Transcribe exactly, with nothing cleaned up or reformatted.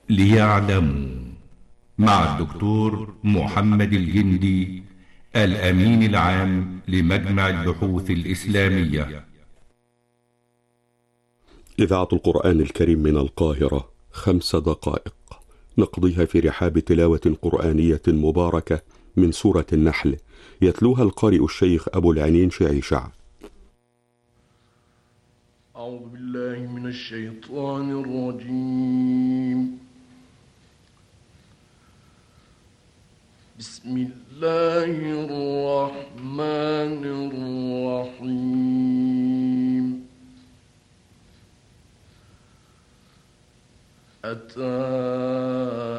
ليعلموا، مع الدكتور محمد الجندي، الأمين العام لمجمع البحوث الإسلامية. إذاعة القرآن الكريم من القاهرة، خمس دقائق نقضيها في رحاب تلاوة قرآنية مباركة من سورة النحل، يتلوها القارئ الشيخ أبو العنين شعيشع. أعوذ بالله من الشيطان الرجيم. بسم الله الرحمن الرحيم. أتى